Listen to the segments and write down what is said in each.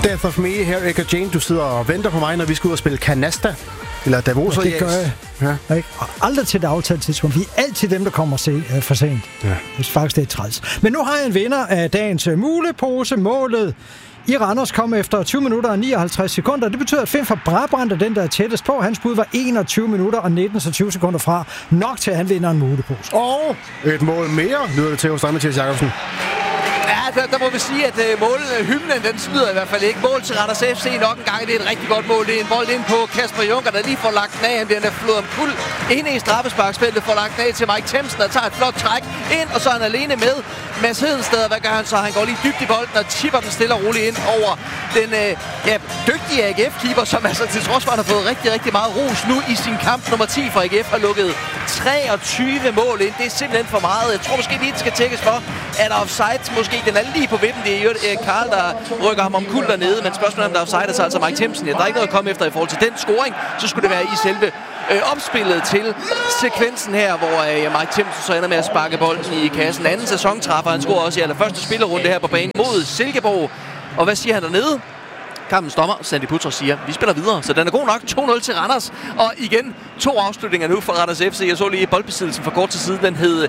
Death of Me her, Erika Jane. Du sidder og venter på mig, når vi skal ud og spille Canasta. Eller Davos. Det gør jeg. Ja. Og aldrig til det aftalte tidspunkt. Vi er altid dem, der kommer for sent. Ja. Hvis faktisk det er træls. Men nu har jeg en vinder af dagens mulepose. Målet i Randers kom efter 20 minutter og 59 sekunder. Det betyder, at Finn fra Brabrand er den, der er tættest på. Hans bud var 21 minutter og 19-20 sekunder fra. Nok til, at han vinder en mulepose. Og et mål mere, lyder det til hos dig, Mathias Jacobsen. Ja, der må vi sige, at hymnen, den smider i hvert fald ikke. Mål til Randers FC nok en gang. Det er et rigtig godt mål. Det er en bold ind på Kasper Junker, der lige får lagt den af. Han bliver flået om kul inde i straffesparksfeltet, får lagt den af til Mike Themsen, der tager et flot træk ind, og så er han alene med. Mads Hedensted, hvad gør han så? Han går lige dybt i bolden og chipper den stille og roligt ind over den dygtige AGF-keeper, som altså til trods for, at han har fået rigtig, rigtig meget ros nu i sin kamp nummer 10 for AGF, har lukket 23 mål ind. Det er simpelthen for meget. Jeg tror måske lige, det skal tjekkes for, at der er offside. Måske den er lige på vippen. Det er jo Karl, der rykker ham om kul dernede, men spørgsmålet om der er offside, er så altså Mike Themsen. Ja, der er ikke noget at komme efter i forhold til den scoring. Så skulle det være i selve opspillet til sekvensen her, hvor Mike Themsen så ender med at sparke bolden i kassen. Anden sæsontræffer. Han scorer også i allerførste spillerunde her på banen mod Silkeborg. Og hvad siger han dernede? Kampens dommer, Sandy Putra, siger, vi spiller videre, så den er god nok. 2-0 til Randers, og igen 2 afslutninger nu for Randers FC. Jeg så lige boldbesiddelsen for kort til siden, den hed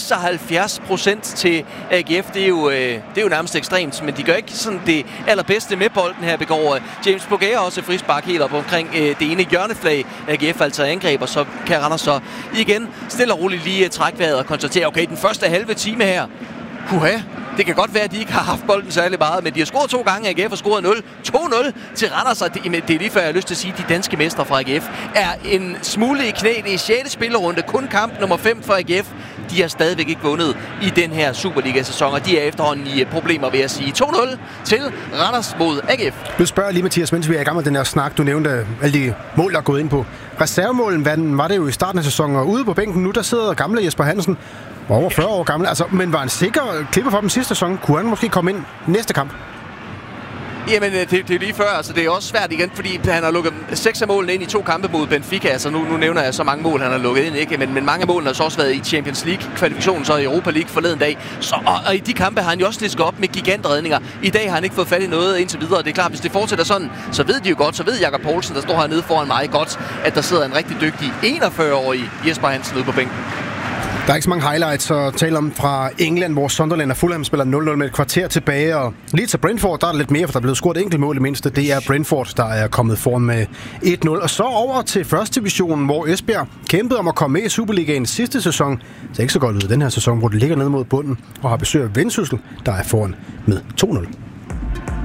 76% til AGF. Det er jo nærmest ekstremt, men de gør ikke sådan det allerbedste med bolden her. Begår James Bogager også frispark helt op omkring det ene hjørneflag. AGF altså angreb, og så kan Randers så igen stille og roligt lige trække vejret og konstatere, okay, den første halve time her, det kan godt være, at de ikke har haft bolden særlig meget, men de har scoret 2 gange. AGF har scoret 2-0 til Randers, og det er lige før, jeg har lyst til at sige, at de danske mestre fra AGF er en smule i knæ. Det er 6. spillerunde, kun kamp nummer 5 for AGF. De har stadigvæk ikke vundet i den her Superliga-sæson, og de er efterhånden i problemer, vil jeg sige. 2-0 til Randers mod AGF. Nu spørger jeg lige, Mathias, mens vi er i gang med den her snak. Du nævnte alle de mål, der er gået ind på. Reservemålen var det jo i starten af sæsonen, og ude på bænken nu, der sidder gamle Jesper Hansen, over 40 år gammel, men var en sikker klipper for dem sidste sæson. Kunne han måske komme ind næste kamp? Jamen, det er lige før. Altså, det er også svært igen, fordi han har lukket 6 af målene ind i 2 kampe mod Benfica. Altså, nu nævner jeg så mange mål, han har lukket ind, ikke? Men mange af målene har så også været i Champions League-kvalifikationen, så i Europa League forleden dag. Og i de kampe har han jo også lisket op med gigantredninger. I dag har han ikke fået fat i noget indtil videre. Det er klart, hvis det fortsætter sådan, så ved de jo godt, så ved Jakob Poulsen, der står hernede foran mig godt, at der sidder en rigtig dygtig 41-årig Jesper Hansen ude på bænken. Der er ikke så mange highlights at tale om fra England, hvor Sunderland og Fulham spiller 0-0 med et kvarter tilbage. Og lige til Brentford, der er lidt mere, for der er blevet scoret et enkelt mål i mindste. Det er Brentford, der er kommet foran med 1-0. Og så over til første divisionen, hvor Esbjerg kæmpede om at komme med i Superligaen sidste sæson. Det er ikke så godt ud i den her sæson, hvor det ligger ned mod bunden og har besøg af Vendsyssel, der er foran med 2-0.